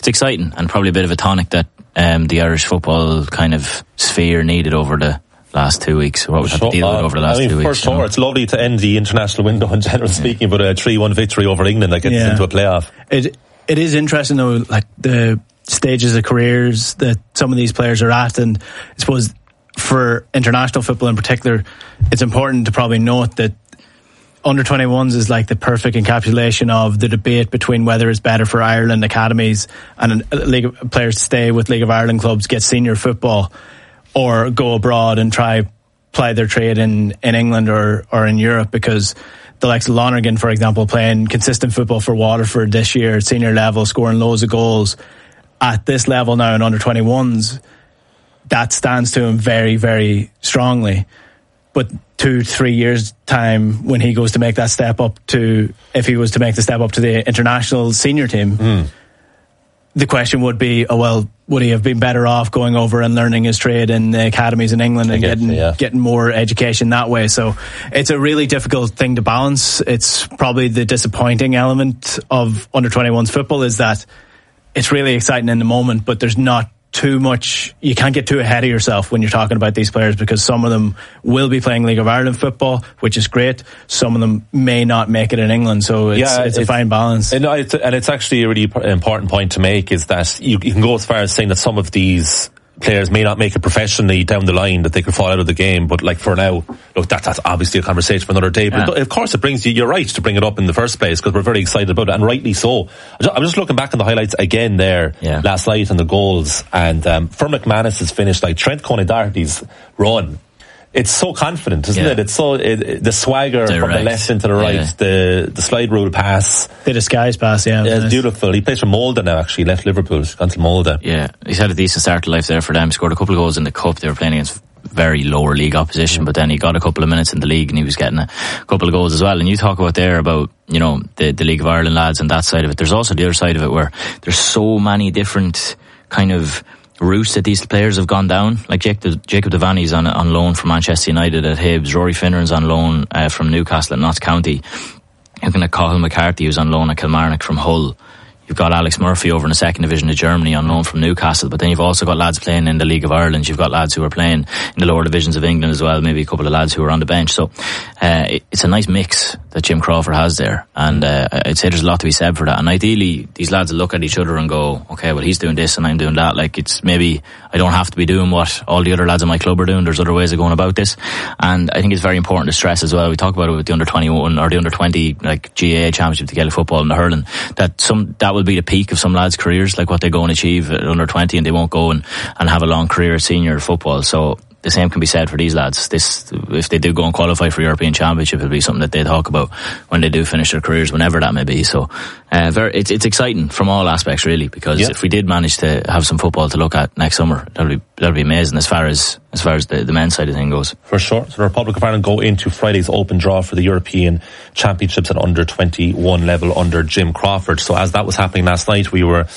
it's exciting and probably a bit of a tonic that the Irish football kind of sphere needed over the last 2 weeks. What we've had to deal with over the last 2 weeks. First tour, it's lovely to end the international window in general speaking, but a 3-1 victory over England that gets into a playoff. It is interesting though, like the stages of careers that some of these players are at, and I suppose for international football in particular, it's important to probably note that under 21s is like the perfect encapsulation of the debate between whether it's better for Ireland academies and players to stay with League of Ireland clubs, get senior football, or go abroad and try ply their trade in England or in Europe, because the likes of Lonergan, for example, playing consistent football for Waterford this year at senior level, scoring loads of goals at this level now in under 21s, that stands to him very, very strongly. But 2-3 years time, when he goes to make that step up to, if he was to make the step up to the international senior team, the question would be, would he have been better off going over and learning his trade in the academies in England and getting more education that way? So it's a really difficult thing to balance. It's probably the disappointing element of under 21s football is that it's really exciting in the moment, but there's not too much. You can't get too ahead of yourself when you're talking about these players, because some of them will be playing League of Ireland football, which is great. Some of them may not make it in England, so it's a fine balance. And it's actually a really important point to make, is that you can go as far as saying that some of these players may not make it professionally down the line, that they could fall out of the game, but like for now, look, that's obviously a conversation for another day, but of course it brings you're right to bring it up in the first place, because we're very excited about it, and rightly so. I'm just looking back on the highlights again there last night and the goals, and for McManus's finish, like Trent Coney-Doherty's run, it's so confident, isn't it? It's so the swagger from the left into the right, the slide rule pass, the disguise pass, it's beautiful. He plays for Molde now, actually left Liverpool, gone to Molde. He's had a decent start to life there for them. Scored a couple of goals in the cup. They were playing against very lower league opposition, but then he got a couple of minutes in the league and he was getting a couple of goals as well. And you talk about there about, you know, the League of Ireland lads and that side of it. There's also the other side of it where there's so many different kind of routes that these players have gone down. Like Jacob Devaney's on loan from Manchester United at Hibs. Rory Finneran's on loan from Newcastle at Notts County. You're going to Cathal McCarthy, who's on loan at Kilmarnock from Hull. You've got Alex Murphy over in the second division of Germany on loan from Newcastle, but then you've also got lads playing in the League of Ireland. You've got lads who are playing in the lower divisions of England as well, maybe a couple of lads who are on the bench. So it's a nice mix that Jim Crawford has there, and I'd say there's a lot to be said for that. And ideally these lads will look at each other and go, okay, well, he's doing this and I'm doing that. Like, it's maybe I don't have to be doing what all the other lads in my club are doing. There's other ways of going about this, and I think it's very important to stress as well. We talk about it with the under 21 or the under 20 like GAA championship, the Gaelic football and the hurling, that will be the peak of some lads' careers, like what they go and achieve at under 20, and they won't go and have a long career at senior football. So the same can be said for these lads. If they do go and qualify for European Championship, it'll be something that they talk about when they do finish their careers, whenever that may be. So it's exciting from all aspects, really, because if we did manage to have some football to look at next summer, that'll be amazing as far as the men's side of thing goes. For sure. So the Republic of Ireland go into Friday's open draw for the European Championships at under 21 level under Jim Crawford. So as that was happening last night, we were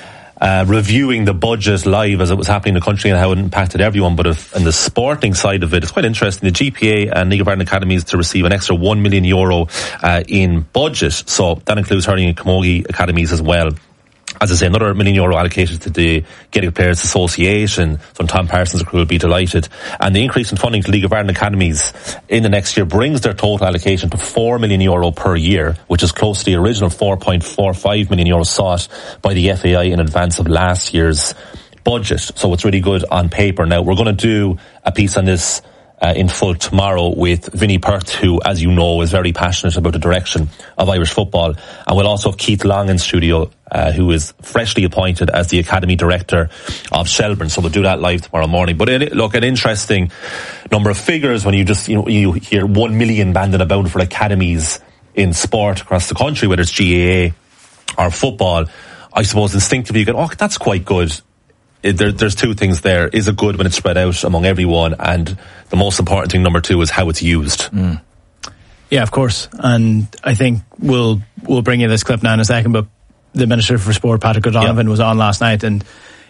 reviewing the budget live as it was happening in the country and how it impacted everyone. But in the sporting side of it, it's quite interesting. The GPA and League of Ireland academies to receive an extra €1 million in budget. So that includes hurling and camogie academies as well. As I say, another €1 million allocated to the Gaelic Players Association. So Tom Parsons' crew will be delighted. And the increase in funding to League of Ireland academies in the next year brings their total allocation to €4 million per year, which is close to the original €4.45 million sought by the FAI in advance of last year's budget. So it's really good on paper. Now, we're going to do a piece on this in full tomorrow with Vinnie Perth, who, as you know, is very passionate about the direction of Irish football. And we'll also have Keith Long in studio, who is freshly appointed as the Academy Director of Shelbourne. So we'll do that live tomorrow morning. But look, an interesting number of figures when you hear 1 million banded about for academies in sport across the country, whether it's GAA or football. I suppose instinctively you go, oh, that's quite good. There's two things there. Is it good when it's spread out among everyone? And the most important thing, number two, is how it's used. Yeah, of course. And I think we'll bring you this clip now in a second, but the Minister for Sport, Patrick O'Donovan, was on last night, and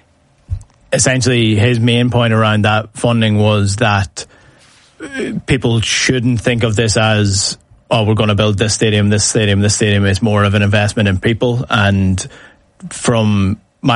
essentially his main point around that funding was that people shouldn't think of this as, oh, we're going to build this stadium, this stadium, this stadium. It's more of an investment in people. And from